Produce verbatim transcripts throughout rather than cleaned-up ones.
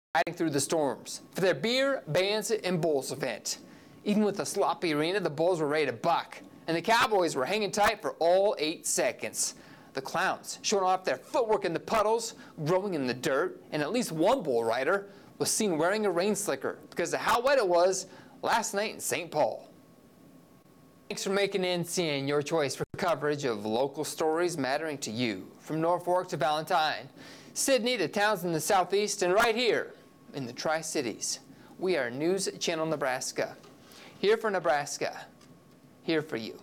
riding through the storms for their beer, bands, and bowls event. Even with the sloppy arena, the Bulls were ready to buck, and the Cowboys were hanging tight for all eight seconds. The Clowns showing off their footwork in the puddles, growing in the dirt, and at least one bull rider was seen wearing a rain slicker because of how wet it was last night in Saint Paul. Thanks for making N C N your choice for coverage of local stories mattering to you. From Norfolk to Valentine, Sydney to towns in the southeast, and right here in the Tri-Cities, we are News Channel Nebraska. Here for Nebraska, here for you.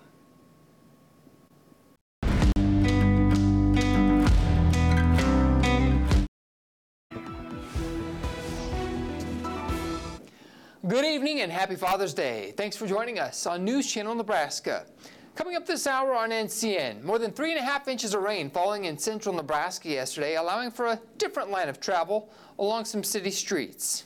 Good evening and happy Father's Day. Thanks for joining us on News Channel Nebraska. Coming up this hour on N C N, more than three and a half inches of rain falling in central Nebraska yesterday, allowing for a different line of travel along some city streets.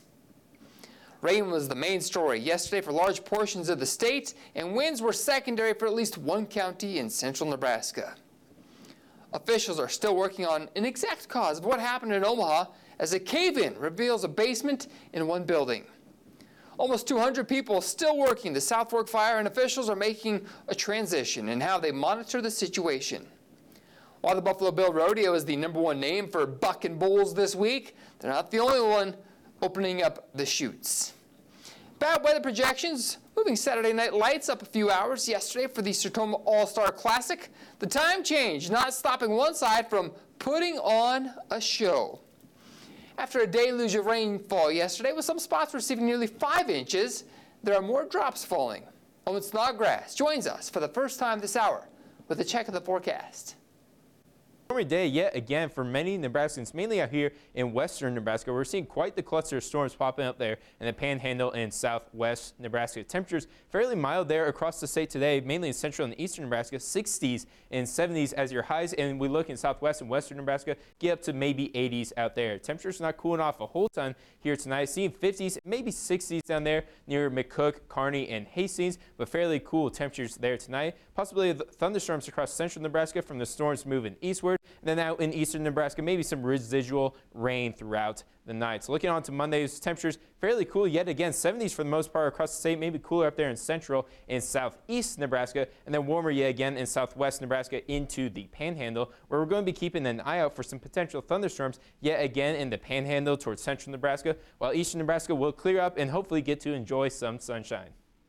Rain was the main story yesterday for large portions of the state, and winds were secondary for at least one county in central Nebraska. Officials are still working on an exact cause of what happened in Omaha as a cave-in reveals a basement in one building. Almost two hundred people still working the South Fork fire, and officials are making a transition in how they monitor the situation. While the Buffalo Bill Rodeo is the number one name for bucking bulls this week, they're not the only one opening up the chutes. Bad weather projections, moving Saturday Night Lights up a few hours yesterday for the Sertoma All-Star Classic. The time change not stopping one side from putting on a show. After a deluge of rainfall yesterday, with some spots receiving nearly five inches, there are more drops falling. Owen Snodgrass joins us for the first time this hour with a check of the forecast. Stormy day yet again for many Nebraskans, mainly out here in western Nebraska. We're seeing quite the cluster of storms popping up there in the Panhandle and southwest Nebraska. Temperatures fairly mild there across the state today, mainly in central and eastern Nebraska, sixties and seventies as your highs, and we look in southwest and western Nebraska, get up to maybe eighties out there. Temperatures not cooling off a whole ton here tonight, seeing fifties, maybe sixties down there near McCook, Kearney, and Hastings, but fairly cool temperatures there tonight. Possibly thunderstorms across central Nebraska from the storms moving eastward. And then out in eastern Nebraska, maybe some residual rain throughout the night. So looking on to Monday's temperatures, fairly cool yet again, seventies for the most part across the state, maybe cooler up there in central and southeast Nebraska, and then warmer yet again in southwest Nebraska into the Panhandle, where we're going to be keeping an eye out for some potential thunderstorms yet again in the Panhandle towards central Nebraska, while eastern Nebraska will clear up and hopefully get to enjoy some sunshine.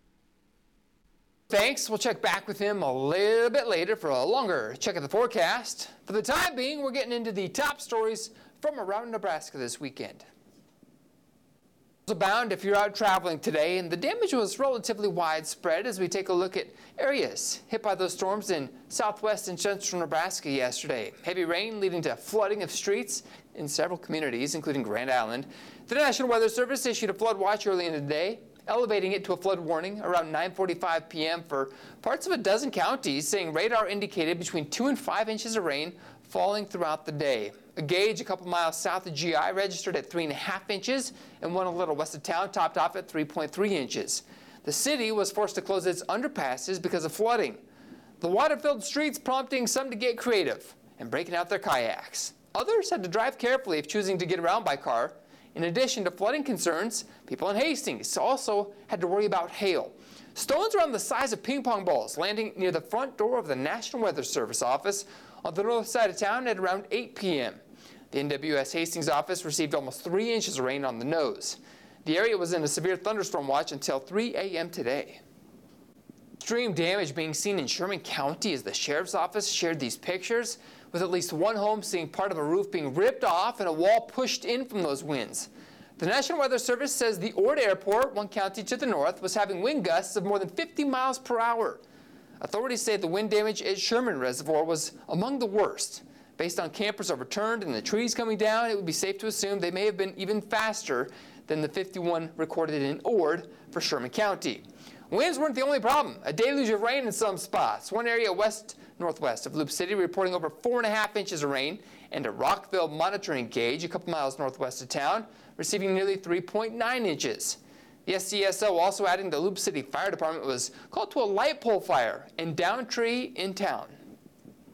Thanks. We'll check back with him a little bit later for a longer check of the forecast. For the time being, we're getting into the top stories from around Nebraska this weekend. Abound if you're out traveling today, and the damage was relatively widespread as we take a look at areas hit by those storms in southwest and central Nebraska yesterday. Heavy rain leading to flooding of streets in several communities, including Grand Island. The National Weather Service issued a flood watch early in the day, elevating it to a flood warning around nine forty-five p m for parts of a dozen counties, saying radar indicated between two and five inches of rain falling throughout the day. A gauge a couple miles south of G I registered at three and a half inches, and one a little west of town topped off at three point three inches. The city was forced to close its underpasses because of flooding. The water-filled streets prompting some to get creative and breaking out their kayaks. Others had to drive carefully if choosing to get around by car. In addition to flooding concerns, people in Hastings also had to worry about hail. Stones around the size of ping pong balls landing near the front door of the National Weather Service office on the north side of town at around eight p m The N W S Hastings office received almost three inches of rain on the nose. The area was in a severe thunderstorm watch until three a m today. Extreme damage being seen in Sherman County as the sheriff's office shared these pictures, with at least one home seeing part of a roof being ripped off and a wall pushed in from those winds. The National Weather Service says the Ord Airport, one county to the north, was having wind gusts of more than fifty miles per hour. Authorities say the wind damage at Sherman Reservoir was among the worst. Based on campers overturned and the trees coming down, it would be safe to assume they may have been even faster than the fifty-one recorded in Ord for Sherman County. Winds weren't the only problem. A deluge of rain in some spots. One area west northwest of Loop City reporting over four and a half inches of rain, and a Rockville monitoring gauge a couple miles northwest of town receiving nearly three point nine inches. The S C S O also adding the Loop City Fire Department was called to a light pole fire and down tree in town.